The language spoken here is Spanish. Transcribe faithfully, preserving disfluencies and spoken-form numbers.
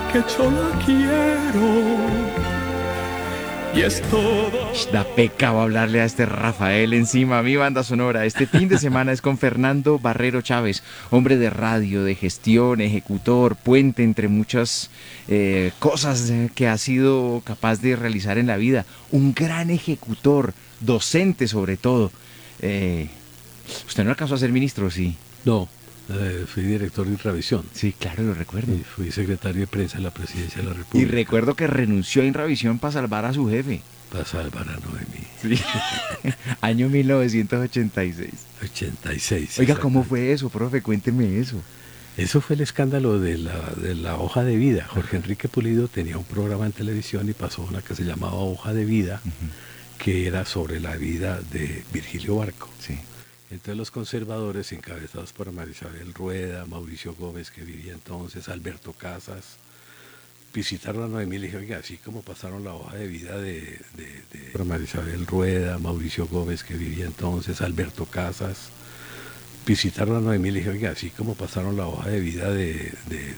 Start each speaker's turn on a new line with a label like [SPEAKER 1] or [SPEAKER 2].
[SPEAKER 1] que yo la quiero. Y es todo.
[SPEAKER 2] Da pecado hablarle a este Rafael encima. Mi banda sonora este fin de semana es con Fernando Barrero Chávez, hombre de radio, de gestión, ejecutor, puente entre muchas eh, cosas que ha sido capaz de realizar en la vida. Un gran ejecutor, docente sobre todo. Eh, ¿Usted no alcanzó a ser ministro? Sí.
[SPEAKER 3] No, eh, fui director de Intravisión.
[SPEAKER 2] Sí, claro, lo recuerdo.
[SPEAKER 3] Y fui secretario de prensa de la Presidencia de la
[SPEAKER 2] Y
[SPEAKER 3] República.
[SPEAKER 2] recuerdo que renunció a Intravisión para salvar a su jefe.
[SPEAKER 3] Para salvar a Noemí.
[SPEAKER 2] Sí. Año mil novecientos ochenta y seis.
[SPEAKER 3] ochenta y seis.
[SPEAKER 2] Oiga, ¿cómo fue eso, profe? Cuénteme eso.
[SPEAKER 3] Eso fue el escándalo de la, de la hoja de vida. Jorge Enrique Pulido tenía un programa en televisión y pasó una que se llamaba Hoja de Vida, uh-huh. que era sobre la vida de Virgilio Barco.
[SPEAKER 2] Sí.
[SPEAKER 3] Entonces los conservadores, encabezados por María Isabel Rueda, Mauricio Gómez, que vivía entonces, Alberto Casas, visitaron a Noemí y le dijeron, oiga, así como pasaron la hoja de vida de, de, de María Isabel Rueda, Mauricio Gómez, que vivía entonces, Alberto Casas, visitaron a Noemí y le dijeron, oiga, así como pasaron la hoja de vida de, de,